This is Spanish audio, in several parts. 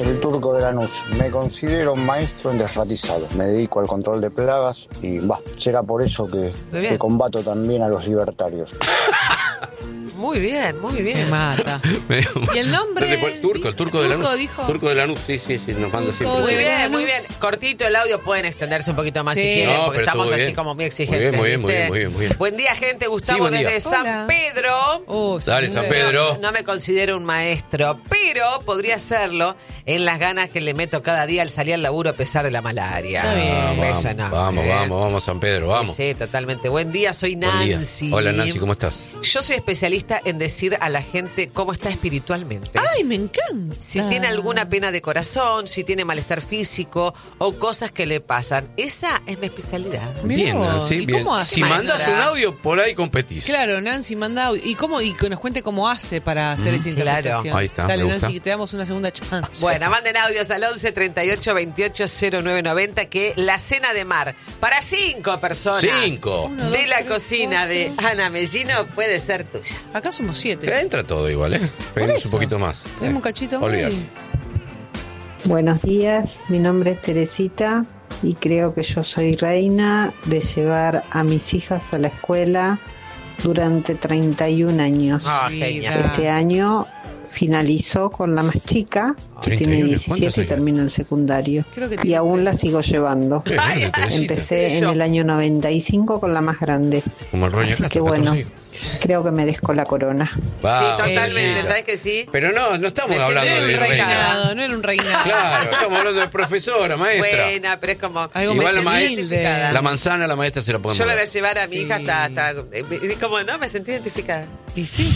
El Turco de Lanús. Me considero un maestro en desratizado. Me dedico al control de plagas y será por eso que combato también a los libertarios. Muy bien, muy bien. Me mata. ¿Y el nombre? El Turco de Lanús. Dijo. Turco de Lanús, sí, nos manda siempre. Muy bien, muy bien. Cortito el audio, pueden extenderse un poquito más si quieren, porque estamos así como muy exigentes. Muy bien. Buen día, gente. Gustavo desde San Pedro. Dale, San Pedro. No me considero un maestro, pero podría serlo en las ganas que le meto cada día al salir al laburo a pesar de la malaria. Está bien. Vamos, San Pedro, vamos. Sí, totalmente. Buen día, soy Nancy. Hola, Nancy, ¿cómo estás? Yo soy especialista en decir a la gente cómo está espiritualmente. ¡Ay, me encanta! Si tiene alguna pena de corazón, si tiene malestar físico o cosas que le pasan. Esa es mi especialidad. Bien, Nancy, ¿Y bien. cómo hace? Si mandas un audio, por ahí competís. Claro, Nancy manda audio. Y que nos cuente cómo hace para hacer esa interpretación. Claro. Ahí está, Dale, me gusta. Nancy, te damos una segunda chance. Bueno, manden audios al 11 38 28 0990 que la cena de mar para 5 personas 5 de la cocina de Ana Mellino puede ser tuya. Acá somos 7. Entra todo igual, Pedimos un poquito más. Pedimos un cachito más. Olvídate. Buenos días, mi nombre es Teresita y creo que yo soy reina de llevar a mis hijas a la escuela durante 31 años. Genial. Este año finalizó con la más chica, que tiene 17 y termina el secundario. Y aún la sigo llevando. Empecé en el año 95 con la más grande. Como el Roña Así que bueno, creo que merezco la corona. Sí, totalmente, ¿sabes que sí? Pero no estamos hablando de reina. No era un reinado. Claro, estamos hablando de profesora, maestra. Buena, pero es como algo igual más la manzana la maestra se la puede yo la voy a mandar. llevar a mi hija hasta como no, me sentí identificada. Y sí.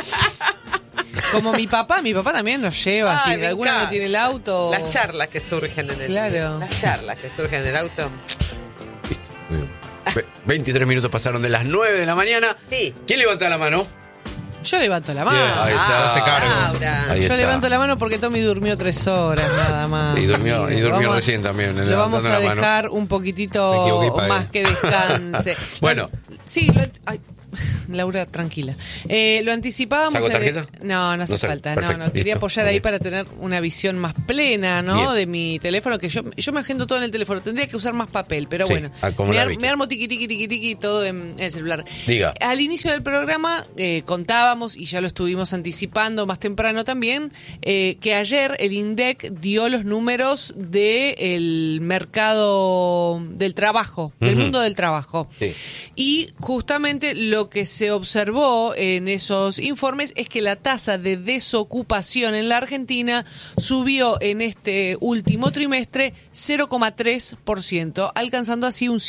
Como mi papá también nos lleva. Ay, Si me alguna no encanta. tiene el auto. Las charlas que surgen en el Claro. Las charlas que surgen en el auto. Muy bien. 23 minutos pasaron de las 9 de la mañana. Sí. ¿Quién levanta la mano? Yo levanto la mano. Ahí está. se carga. Laura. Ahí Yo está. levanto la mano porque Tommy durmió 3 horas nada más. Y durmió Vamos- recién también. Lo vamos levantando a la mano. dejar un Me poquitito equivoqué y pagué. más que descanse. Bueno. Sí, ay, Laura, tranquila. Lo anticipábamos. ¿Saco en tarjeta? No hace No saco. falta. Perfecto, No, quería listo. apoyar ahí Ok. para tener una visión más plena, ¿no? Bien. De mi teléfono, que yo me agendo todo en el teléfono. Tendría que usar más papel, pero Sí, bueno. como la Vicky. Me armo tiqui, tiqui, tiqui, tiqui, todo en el celular. Diga. Al inicio del programa contábamos, y ya lo estuvimos anticipando más temprano también, que ayer el INDEC dio los números del mercado del trabajo, del mundo del trabajo. Sí. Y justamente lo que se observó en esos informes es que la tasa de desocupación en la Argentina subió en este último trimestre 0,3%, alcanzando así un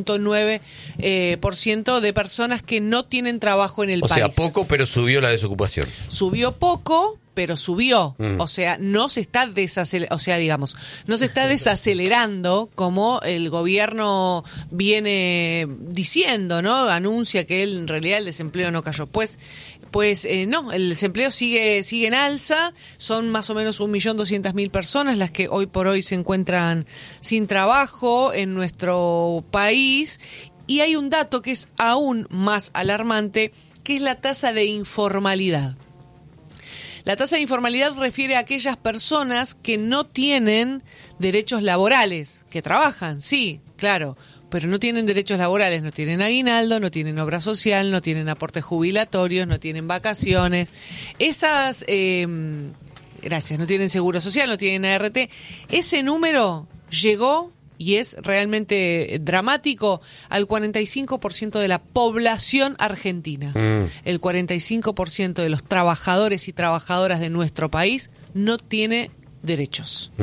7,9% de personas que no tienen trabajo en el país. O sea, poco, pero subió la desocupación. Subió poco, pero subió. O sea, no se está no se está desacelerando como el gobierno viene diciendo, ¿no? Anuncia que en realidad el desempleo no cayó. Pues no, el desempleo sigue en alza. Son más o menos 1.200.000 personas las que hoy por hoy se encuentran sin trabajo en nuestro país. Y hay un dato que es aún más alarmante, que es la tasa de informalidad. La tasa de informalidad refiere a aquellas personas que no tienen derechos laborales, que trabajan, sí, claro, pero no tienen derechos laborales, no tienen aguinaldo, no tienen obra social, no tienen aportes jubilatorios, no tienen vacaciones. Esas, no tienen seguro social, no tienen ART. Ese número llegó, y es realmente dramático, al 45% de la población argentina. El 45% de los trabajadores y trabajadoras de nuestro país no tiene derechos.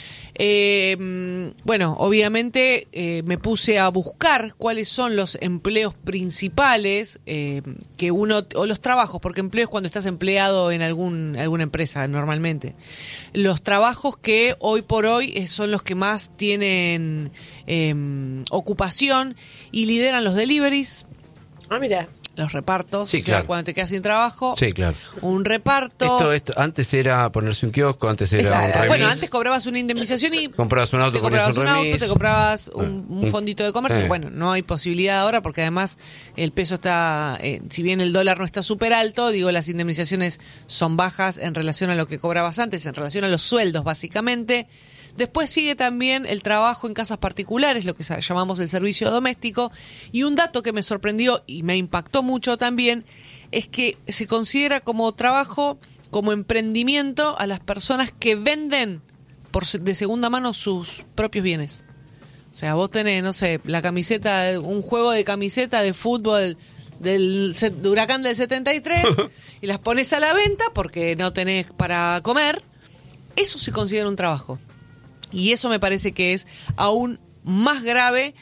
Bueno, obviamente me puse a buscar cuáles son los empleos principales que uno, o los trabajos, porque empleo es cuando estás empleado en alguna empresa normalmente. Los trabajos que hoy por hoy son los que más tienen ocupación y lideran los deliveries. Ah, mira. los repartos, Sí, o sea, claro. cuando te quedas sin trabajo, Sí, claro. un reparto. Esto antes era ponerse un kiosco, antes era un remis. Bueno, antes cobrabas una indemnización y comprabas un auto, te comprabas un remis. auto, te comprabas un fondito de comercio. Sí. Bueno, no hay posibilidad ahora porque además el peso está, si bien el dólar no está súper alto, digo, las indemnizaciones son bajas en relación a lo que cobrabas antes, en relación a los sueldos básicamente. Después sigue también el trabajo en casas particulares, lo que llamamos el servicio doméstico. Y un dato que me sorprendió y me impactó mucho también es que se considera como trabajo, como emprendimiento a las personas que venden de segunda mano sus propios bienes. O sea, vos tenés, no sé, la camiseta, un juego de camiseta de fútbol del Huracán del 73 y las pones a la venta porque no tenés para comer. Eso se considera un trabajo. Y eso me parece que es aún más grave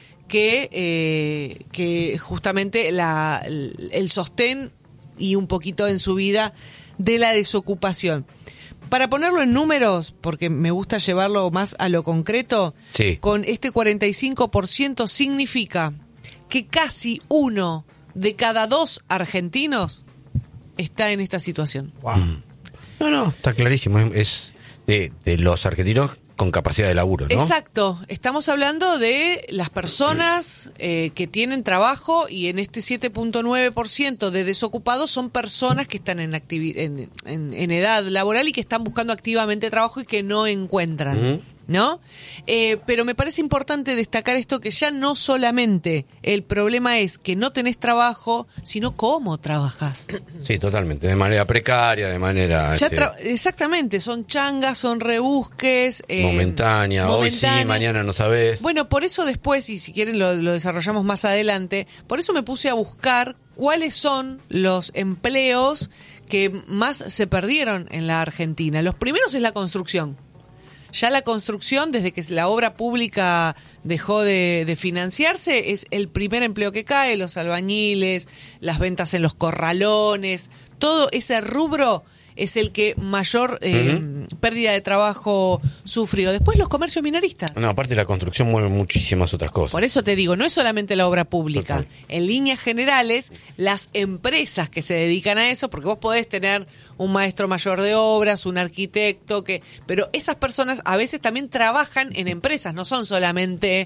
que justamente el sostén y un poquito en su vida de la desocupación. Para ponerlo en números, porque me gusta llevarlo más a lo concreto, Sí. con este 45% significa que casi 1 de cada 2 argentinos está en esta situación. No, está clarísimo. Es de los argentinos con capacidad de laburo, ¿no? Exacto, estamos hablando de las personas que tienen trabajo y en este 7.9% de desocupados son personas que están en edad laboral y que están buscando activamente trabajo y que no encuentran. ¿No? Pero me parece importante destacar esto, que ya no solamente el problema es que no tenés trabajo, sino cómo trabajás. Sí, totalmente. De manera precaria, de manera... Exactamente, son changas, son rebusques. Momentánea, hoy sí, mañana no sabés. Bueno, por eso después, y si quieren lo desarrollamos más adelante, por eso me puse a buscar cuáles son los empleos que más se perdieron en la Argentina. Los primeros es la construcción. Ya la construcción, desde que la obra pública dejó de financiarse, es el primer empleo que cae, los albañiles, las ventas en los corralones, todo ese rubro es el que mayor pérdida de trabajo sufrió. Después los comercios minoristas. No, aparte la construcción mueve muchísimas otras cosas. Por eso te digo, no es solamente la obra pública. Total. En líneas generales, las empresas que se dedican a eso, porque vos podés tener un maestro mayor de obras, un arquitecto, pero esas personas a veces también trabajan en empresas, no son solamente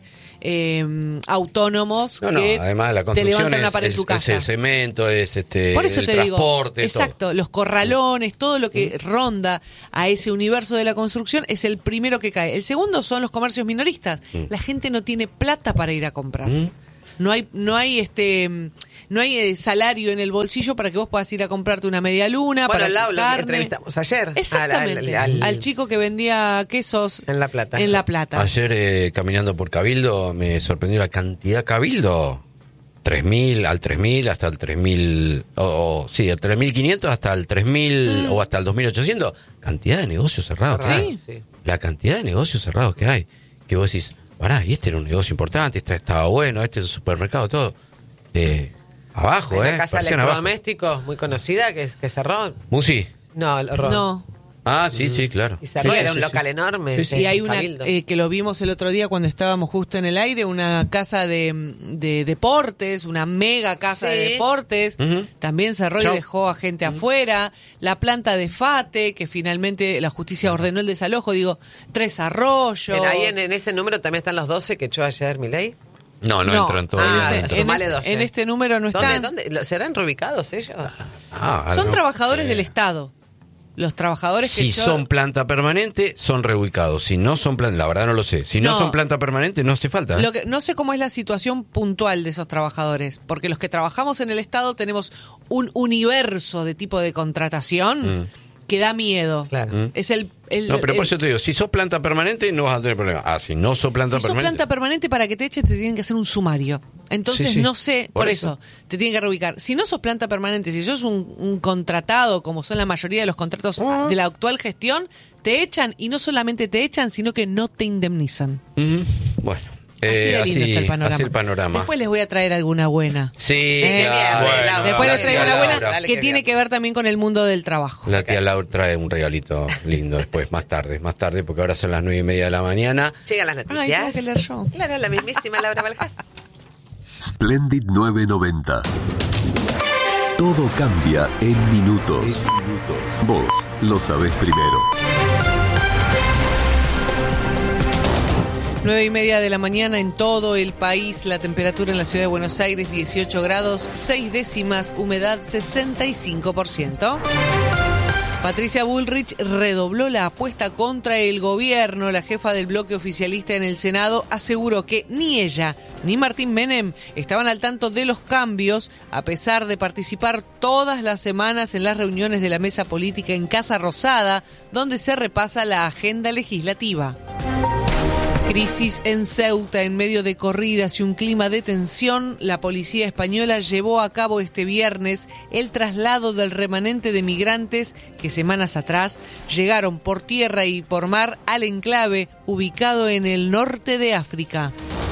autónomos que además la te construcción levantan una pared en tu casa. es el cemento, es Por eso el te transporte, digo, exacto, los corralones, todo lo que ronda a ese universo de la construcción es el primero que cae. El segundo son los comercios minoristas. La gente no tiene plata para ir a comprar. No hay salario en el bolsillo para que vos puedas ir a comprarte una media luna, Bueno, para Lau, lo que carne. entrevistamos ayer. Exactamente. Al chico que vendía quesos En La Plata. En La Plata. Ayer caminando por Cabildo me sorprendió la cantidad. Cabildo, 3.000, al 3.000 hasta el 3.000, sí, el 3.500 hasta el 3.000 o hasta el 2.800. Cantidad de negocios cerrados. Sí. La cantidad de negocios cerrados que hay. Que vos decís, pará, y este era un negocio importante, estaba bueno, este es un supermercado, todo. Abajo, La casa de persiana abajo. electrodomésticos, muy conocida, que cerró. Musi. No, el horror. No. Ah, sí, claro. Y cerró, Sí, era sí, un sí. local enorme. Sí, sí. Y hay una Cabildo. que lo vimos el otro día cuando estábamos justo en el aire, una casa de deportes, una mega casa de deportes, también cerró Chau. y dejó a gente afuera. La planta de FATE, que finalmente la justicia ordenó el desalojo, 3 Arroyos. Ahí en ese número también están los 12 que echó ayer Milei. No entran todavía. sumale 12. En este número no están. ¿Dónde? ¿Serán reubicados ellos? Son no. trabajadores del Estado. Los trabajadores que Si son planta permanente, son reubicados. Si no son planta, la verdad no lo sé. Si no son planta permanente, no hace falta. No sé cómo es la situación puntual de esos trabajadores, porque los que trabajamos en el Estado tenemos un universo de tipo de contratación que da miedo. Claro. Es No, pero por eso te digo, si sos planta permanente, no vas a tener problema. Si no sos planta si sos permanente. planta permanente, para que te eches te tienen que hacer un sumario. Entonces, Sí. no sé, por eso te tienen que reubicar. Si no sos planta permanente, si sos un contratado, como son la mayoría de los contratos de la actual gestión, te echan, y no solamente te echan, sino que no te indemnizan. Bueno, Así de lindo está el panorama. así el panorama. Después les voy a traer alguna buena. Sí, bien, claro. bien, Bueno, Después les traigo la una tía buena Laura. Dale, que que tiene bien. que ver también con el mundo del trabajo. La tía Laura trae un regalito lindo después, más tarde, porque ahora son las 9:30 de la mañana. Llegan las Ay, noticias. tengo que leer yo. Claro, la mismísima Laura Valjas. Splendid 990. Todo cambia en minutos. Vos lo sabés primero. 9:30 de la mañana en todo el país. La temperatura en la ciudad de Buenos Aires, 18 grados, 6 décimas, humedad 65%. Patricia Bullrich redobló la apuesta contra el gobierno. La jefa del bloque oficialista en el Senado aseguró que ni ella ni Martín Menem estaban al tanto de los cambios, a pesar de participar todas las semanas en las reuniones de la mesa política en Casa Rosada, donde se repasa la agenda legislativa. Crisis en Ceuta. En medio de corridas y un clima de tensión, la policía española llevó a cabo este viernes el traslado del remanente de migrantes que semanas atrás llegaron por tierra y por mar al enclave ubicado en el norte de África.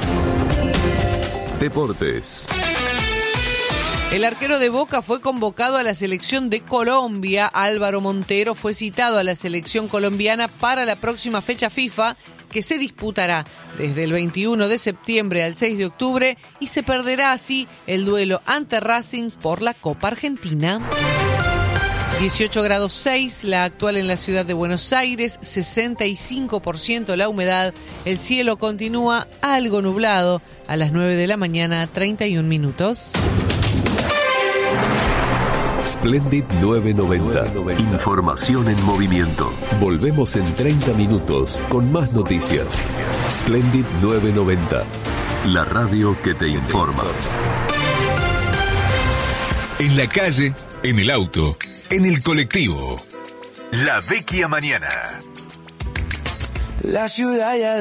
Deportes. El arquero de Boca fue convocado a la selección de Colombia. Álvaro Montero fue citado a la selección colombiana para la próxima fecha FIFA, que se disputará desde el 21 de septiembre al 6 de octubre y se perderá así el duelo ante Racing por la Copa Argentina. 18 grados 6, la actual en la ciudad de Buenos Aires, 65% la humedad, el cielo continúa algo nublado a las 9 de la mañana, 31 minutos. Splendid 990. Información en movimiento. Volvemos en 30 minutos con más noticias. Splendid 990. La radio que te informa. En la calle, en el auto, en el colectivo. La Vecchia Mañana. La ciudad ya